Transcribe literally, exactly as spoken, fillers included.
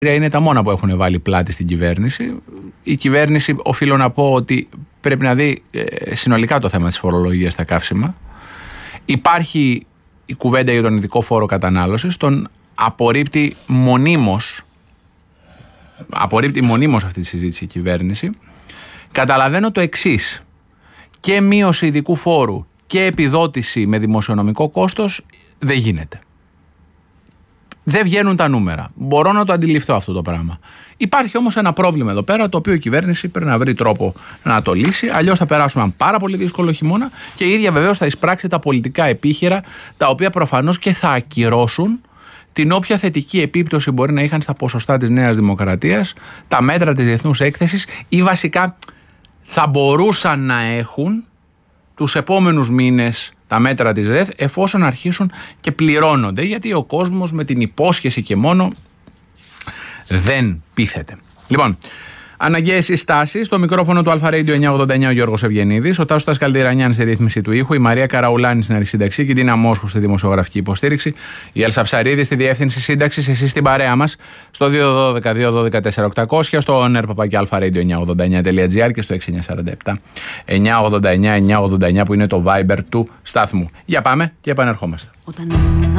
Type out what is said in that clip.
είναι τα μόνα που έχουν βάλει πλάτη στην κυβέρνηση. Η κυβέρνηση, οφείλω να πω ότι πρέπει να δει ε, συνολικά το θέμα της φορολογίας στα καύσιμα. Υπάρχει η κουβέντα για τον ειδικό φόρο κατανάλωσης, τον απορρίπτει μονίμως, απορρίπτει μονίμως αυτή τη συζήτηση η κυβέρνηση. Καταλαβαίνω το εξής: και μείωση ειδικού φόρου και επιδότηση με δημοσιονομικό κόστος δεν γίνεται. Δεν βγαίνουν τα νούμερα. Μπορώ να το αντιληφθώ αυτό το πράγμα. Υπάρχει όμως ένα πρόβλημα εδώ πέρα, το οποίο η κυβέρνηση πρέπει να βρει τρόπο να το λύσει. Αλλιώς θα περάσουμε ένα πάρα πολύ δύσκολο χειμώνα και η ίδια βεβαίως θα εισπράξει τα πολιτικά επίχειρα, τα οποία προφανώς και θα ακυρώσουν την όποια θετική επίπτωση μπορεί να είχαν στα ποσοστά της Νέας Δημοκρατίας, τα μέτρα της Διεθνούς Έκθεσης, ή βασικά θα μπορούσαν να έχουν τους επόμενους μήνες τα μέτρα της ΔΕΘ, εφόσον αρχίσουν και πληρώνονται, γιατί ο κόσμος με την υπόσχεση και μόνο δεν πείθεται. Λοιπόν, αναγκαίες συστάσεις. Στο μικρόφωνο του Αλφα Radio εννιακόσια ογδόντα εννιά ο Γιώργος Ευγενίδης, ο Τάσος Καλντηρανιάνης στη ρύθμιση του ήχου, η Μαρία Καραουλάνη στην αρχισύνταξη και η Τίνα Μόσχου στη δημοσιογραφική υποστήριξη, η Έλσα Ψαρίδη στη διεύθυνση σύνταξης, εσείς στην παρέα μας στο δύο ένα δύο δύο ένα δύο τέσσερα οκτακόσια, στο ονέρ παπάκι αλφα ρέιντιο εννιακόσια ογδόντα εννιά τελεία τζι άρ και στο έξι εννιά τέσσερα επτά εννιακόσια ογδόντα εννιά εννιακόσια ογδόντα εννιά που είναι το Viber του σταθμού. Για πάμε και επανερχόμαστε.